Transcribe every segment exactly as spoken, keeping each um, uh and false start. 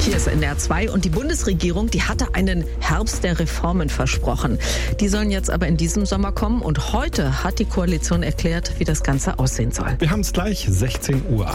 Hier ist N D R zwei und die Bundesregierung, die hatte einen Herbst der Reformen versprochen. Die sollen jetzt aber in diesem Sommer kommen und heute hat die Koalition erklärt, wie das Ganze aussehen soll. Wir haben es gleich, sechzehn Uhr.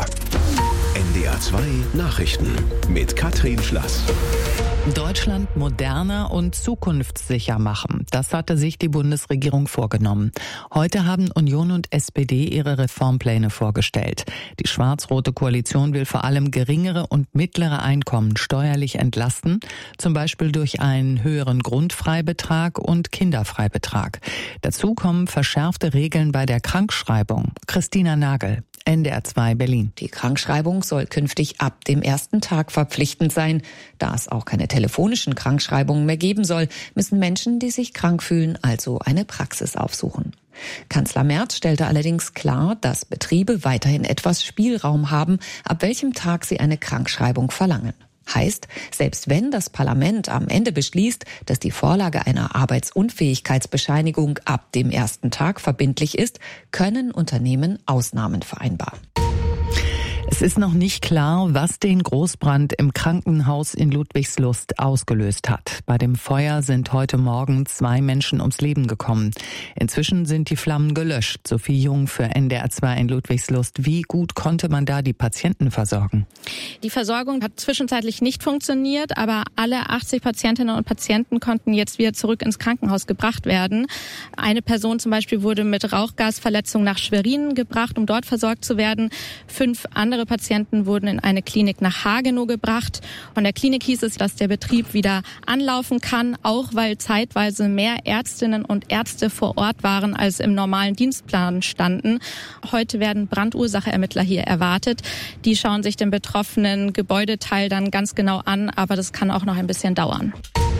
N D R zwei Nachrichten mit Katrin Schlass. Deutschland moderner und zukunftssicher machen. Das hatte sich die Bundesregierung vorgenommen. Heute haben Union und S P D ihre Reformpläne vorgestellt. Die schwarz-rote Koalition will vor allem geringere und mittlere Einkommen steuerlich entlasten, zum Beispiel durch einen höheren Grundfreibetrag und Kinderfreibetrag. Dazu kommen verschärfte Regeln bei der Krankschreibung. Christina Nagel, N D R zwei Berlin. Die Krankschreibung soll künftig ab dem ersten Tag verpflichtend sein. Da es auch keine telefonischen Krankschreibungen mehr geben soll, müssen Menschen, die sich krank fühlen, also eine Praxis aufsuchen. Kanzler Merz stellte allerdings klar, dass Betriebe weiterhin etwas Spielraum haben, ab welchem Tag sie eine Krankschreibung verlangen. Heißt, selbst wenn das Parlament am Ende beschließt, dass die Vorlage einer Arbeitsunfähigkeitsbescheinigung ab dem ersten Tag verbindlich ist, können Unternehmen Ausnahmen vereinbaren. Es ist noch nicht klar, was den Großbrand im Krankenhaus in Ludwigslust ausgelöst hat. Bei dem Feuer sind heute Morgen zwei Menschen ums Leben gekommen. Inzwischen sind die Flammen gelöscht. Sophie Jung für N D R zwei in Ludwigslust. Wie gut konnte man da die Patienten versorgen? Die Versorgung hat zwischenzeitlich nicht funktioniert, aber alle achtzig Patientinnen und Patienten konnten jetzt wieder zurück ins Krankenhaus gebracht werden. Eine Person zum Beispiel wurde mit Rauchgasverletzung nach Schwerin gebracht, um dort versorgt zu werden. Fünf andere Patienten wurden in eine Klinik nach Hagenow gebracht. Von der Klinik hieß es, dass der Betrieb wieder anlaufen kann, auch weil zeitweise mehr Ärztinnen und Ärzte vor Ort waren, als im normalen Dienstplan standen. Heute werden Brandursacheermittler hier erwartet. Die schauen sich den betroffenen Gebäudeteil dann ganz genau an, aber das kann auch noch ein bisschen dauern.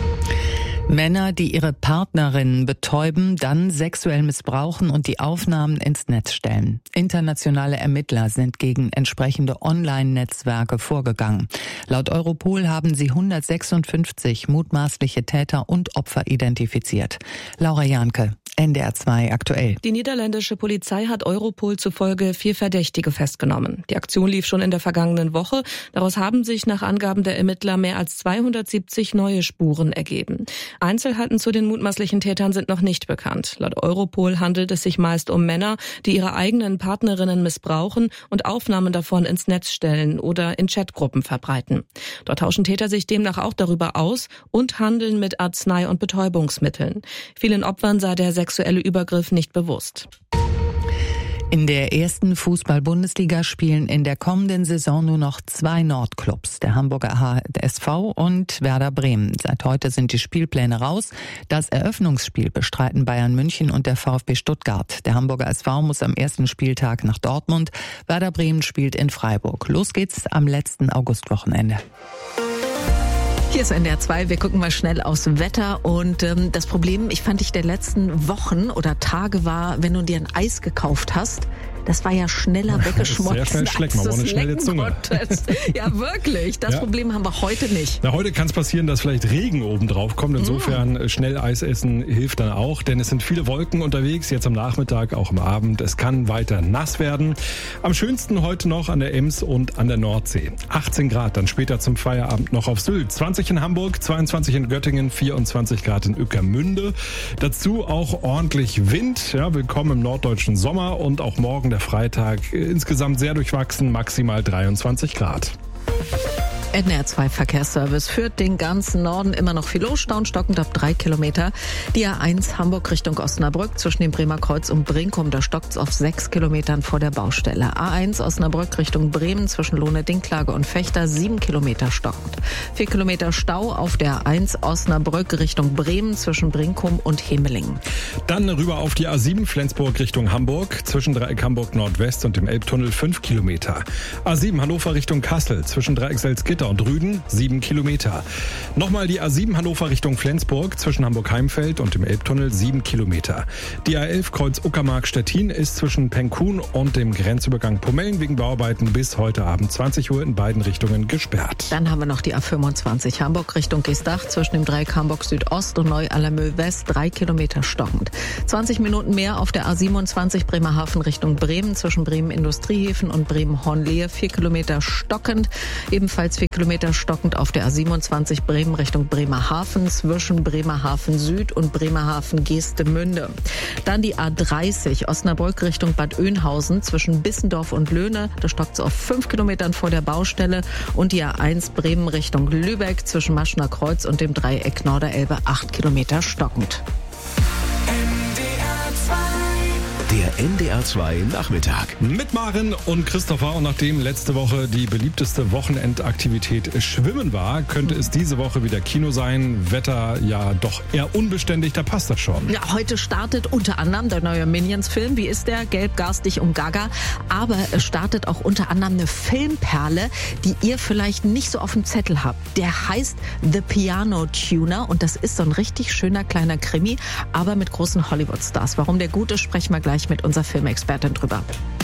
Männer, die ihre Partnerinnen betäuben, dann sexuell missbrauchen und die Aufnahmen ins Netz stellen. Internationale Ermittler sind gegen entsprechende Online-Netzwerke vorgegangen. Laut Europol haben sie hundertsechsundfünfzig mutmaßliche Täter und Opfer identifiziert. Laura Janke, N D R zwei aktuell. Die niederländische Polizei hat Europol zufolge vier Verdächtige festgenommen. Die Aktion lief schon in der vergangenen Woche. Daraus haben sich nach Angaben der Ermittler mehr als zweihundertsiebzig neue Spuren ergeben. Einzelheiten zu den mutmaßlichen Tätern sind noch nicht bekannt. Laut Europol handelt es sich meist um Männer, die ihre eigenen Partnerinnen missbrauchen und Aufnahmen davon ins Netz stellen oder in Chatgruppen verbreiten. Dort tauschen Täter sich demnach auch darüber aus und handeln mit Arznei- und Betäubungsmitteln. Vielen Opfern sei der sexuelle Übergriff nicht bewusst. In der ersten Fußball-Bundesliga spielen in der kommenden Saison nur noch zwei Nordclubs, der Hamburger H S V und Werder Bremen. Seit heute sind die Spielpläne raus. Das Eröffnungsspiel bestreiten Bayern München und der VfB Stuttgart. Der Hamburger S V muss am ersten Spieltag nach Dortmund. Werder Bremen spielt in Freiburg. Los geht's am letzten Augustwochenende. Hier ist N D R zwei, wir gucken mal schnell aufs Wetter und ähm, das Problem, ich fand ich der letzten Wochen oder Tage war, wenn du dir ein Eis gekauft hast, das war ja schneller weggeschmolzen. Sehr schnell schlecken, man braucht eine schnelle Zunge. Ja, wirklich. Das ja. Problem haben wir heute nicht. Na, heute kann es passieren, dass vielleicht Regen oben drauf kommt. Insofern mm. schnell Eis essen hilft dann auch, denn es sind viele Wolken unterwegs, jetzt am Nachmittag, auch am Abend. Es kann weiter nass werden. Am schönsten heute noch an der Ems und an der Nordsee. achtzehn Grad, dann später zum Feierabend noch auf Sylt. zwanzig in Hamburg, zweiundzwanzig in Göttingen, vierundzwanzig Grad in Ueckermünde. Dazu auch ordentlich Wind. Ja, willkommen im norddeutschen Sommer und auch morgen der Freitag insgesamt sehr durchwachsen, maximal dreiundzwanzig Grad. N D R zwei Verkehrsservice führt den ganzen Norden immer noch viel los, staunstockend ab drei Kilometer. Die A eins Hamburg Richtung Osnabrück zwischen dem Bremer Kreuz und Brinkum, da stockt's auf sechs Kilometern vor der Baustelle. A eins Osnabrück Richtung Bremen zwischen Lohne, Dinklage und Fechter, sieben Kilometer stockend. Vier Kilometer Stau auf der A eins Osnabrück Richtung Bremen zwischen Brinkum und Hemelingen. Dann rüber auf die A sieben Flensburg Richtung Hamburg zwischen Dreieck Hamburg Nordwest und dem Elbtunnel fünf Kilometer. A sieben Hannover Richtung Kassel zwischen Dreieck Salzgitter und Rüden sieben Kilometer. Nochmal die A sieben Hannover Richtung Flensburg zwischen Hamburg-Heimfeld und dem Elbtunnel sieben Kilometer. Die A elf Kreuz Uckermark-Stettin ist zwischen Penkun und dem Grenzübergang Pomellen wegen Bauarbeiten bis heute Abend zwanzig Uhr in beiden Richtungen gesperrt. Dann haben wir noch die A fünfundzwanzig Hamburg Richtung Geestach zwischen dem Dreieck Hamburg Südost und Neu-Allermöhl West drei Kilometer stockend. zwanzig Minuten mehr auf der A siebenundzwanzig Bremerhaven Richtung Bremen zwischen Bremen Industriehäfen und Bremen Hornlehe vier Kilometer stockend. Ebenfalls vier Kilometer stockend auf der A siebenundzwanzig Bremen Richtung Bremerhaven zwischen Bremerhaven Süd und Bremerhaven Geestemünde. Dann die A dreißig Osnabrück Richtung Bad Oeynhausen zwischen Bissendorf und Löhne. Da stockt es auf fünf Kilometern vor der Baustelle. Und die A eins Bremen Richtung Lübeck zwischen Maschner Kreuz und dem Dreieck Norderelbe acht Kilometer stockend. Der N D R zwei Nachmittag. Mit Maren und Christopher. Und nachdem letzte Woche die beliebteste Wochenendaktivität Schwimmen war, könnte es diese Woche wieder Kino sein. Wetter ja doch eher unbeständig, da passt das schon. Ja, heute startet unter anderem der neue Minions-Film. Wie ist der? Gelb, garstig und gaga. Aber es startet auch unter anderem eine Filmperle, die ihr vielleicht nicht so auf dem Zettel habt. Der heißt The Piano Tuner und das ist so ein richtig schöner kleiner Krimi, aber mit großen Hollywood-Stars. Warum der gut ist, sprechen wir gleich mit unserer Filmexpertin drüber.